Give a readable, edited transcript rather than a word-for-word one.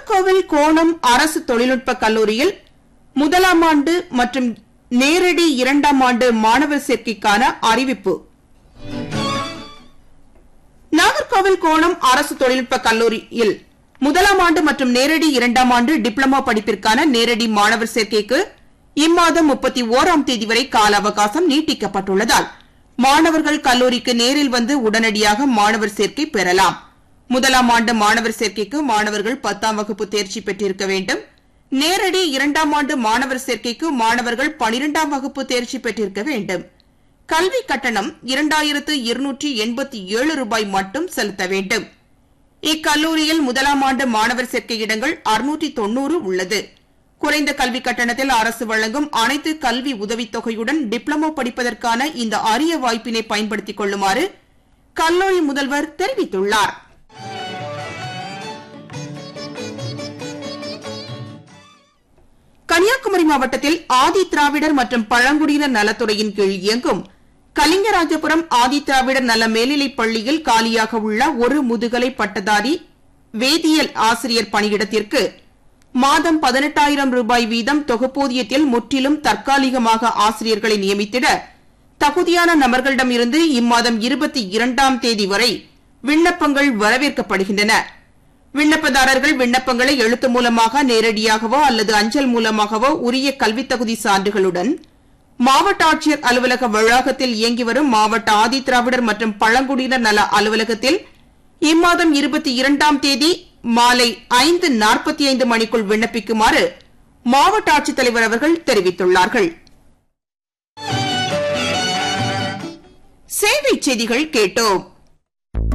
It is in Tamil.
நாகர்கோவில் கோணம் அரசு தொழில்நுட்ப கல்லூரியில் முதலாம் ஆண்டு மற்றும் நேரடி இரண்டாம் ஆண்டு மாணவர் சேர்க்கைக்கான அறிவிப்பு. நாகர்கோவில் கோணம் அரசு தொழில்நுட்ப கல்லூரியில் முதலாம் ஆண்டு மற்றும் நேரடி இரண்டாம் ஆண்டு டிப்ளமோ படிப்பிற்கான நேரடி மாணவர் சேர்க்கைக்கு இம்மாதம் 31ஆம் தேதி வரை கால அவகாசம் நீட்டிக்கப்பட்டுள்ளதால் மாணவர்கள் கல்லூரிக்கு நேரில் வந்து உடனடியாக மாணவர் சேர்க்கை பெறலாம். முதலாம் ஆண்டு மாணவர் சேர்க்கைக்கு மாணவர்கள் 10ஆம் வகுப்பு தேர்ச்சி பெற்றிருக்க வேண்டும். நேரடி இரண்டாம் ஆண்டு மாணவர் சேர்க்கைக்கு மாணவர்கள் 12ஆம் வகுப்பு தேர்ச்சி பெற்றிருக்க வேண்டும். கல்வி கட்டணம் 2287 ரூபாய் மட்டும் செலுத்த வேண்டும். இக்கல்லூரியில் முதலாம் ஆண்டு மாணவர் சேர்க்கை இடங்கள் 690 உள்ளது. குறைந்த கல்வி கட்டணத்தில் அரசு வழங்கும் அனைத்து கல்வி உதவித்தொகையுடன் டிப்ளமோ படிப்பதற்கான இந்த அரிய வாய்ப்பினை பயன்படுத்திக் கொள்ளுமாறு கல்லூரி முதல்வர் தெரிவித்துள்ளார். கன்னியாகுமரி மாவட்டத்தில் ஆதி திராவிடர் மற்றும் பழங்குடியினர் நலத்துறையின் கீழ் இயங்கும் கலிங்கராஜபுரம் ஆதி திராவிடர் நல மேல்நிலைப் பள்ளியில் காலியாக உள்ள ஒரு முதுகலை பட்டதாரி வேதியியல் ஆசிரியர் பணியிடத்திற்கு மாதம் 18,000 ரூபாய் வீதம் தொகுப்பூதியத்தில் முற்றிலும் தற்காலிகமாக ஆசிரியர்களை நியமித்திட தகுதியான நபர்களிடமிருந்து இம்மாதம் 22ஆம் தேதி வரை விண்ணப்பங்கள் வரவேற்கப்படுகின்றன. விண்ணப்பதாரர்கள் விண்ணப்பங்களை எழுத்து மூலமாக நேரடியாகவோ அல்லது அஞ்சல் மூலமாகவோ உரிய கல்வித் தகுதி சான்றுகளுடன் மாவட்ட ஆட்சியர் அலுவலக வளாகத்தில் இயங்கி வரும் மாவட்ட ஆதி திராவிடர் மற்றும் பழங்குடியினர் நல அலுவலகத்தில் இம்மாதம் 22ஆம் தேதி மாலை 5:45 மணிக்குள் விண்ணப்பிக்குமாறு மாவட்ட ஆட்சித்தலைவர் அவர்கள் தெரிவித்துள்ளார்கள். சேவை செய்திகள் கேட்டோம்.